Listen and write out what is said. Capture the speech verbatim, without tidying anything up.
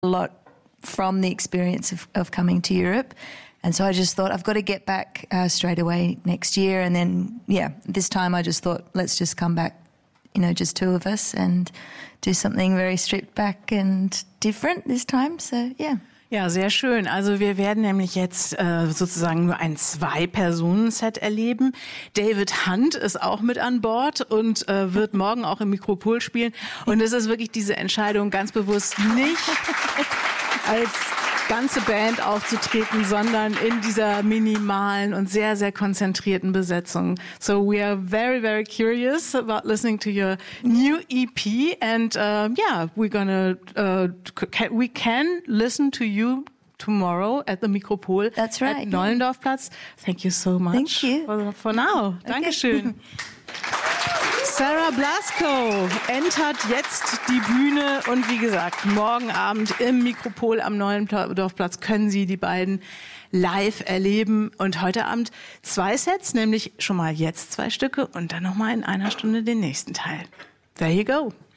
a lot from the experience of, of coming to Europe. And so I just thought, I've got to get back uh, straight away next year. And then, yeah, this time I just thought, let's just come back, you know, just two of us and do something very stripped back and different this time. So, yeah. Ja, sehr schön. Also wir werden nämlich jetzt äh, sozusagen nur ein Zwei-Personen-Set erleben. David Hunt ist auch mit an Bord und äh, wird morgen auch im Mikropol spielen. Und es ist wirklich diese Entscheidung, ganz bewusst nicht als ganze Band aufzutreten, sondern in dieser minimalen und sehr, sehr konzentrierten Besetzung. So we are very, very curious about listening to your new E P, and uh, yeah, we're gonna uh, can, we can listen to you tomorrow at the Mikropol. That's right. At Nollendorfplatz. Thank you so much. Thank you. For, for now. Okay. Dankeschön. Sarah Blasko entert jetzt die Bühne und wie gesagt, morgen Abend im Mikropol am Nollendorfplatz können Sie die beiden live erleben. Und heute Abend zwei Sets, nämlich schon mal jetzt zwei Stücke und dann nochmal in einer Stunde den nächsten Teil. There you go.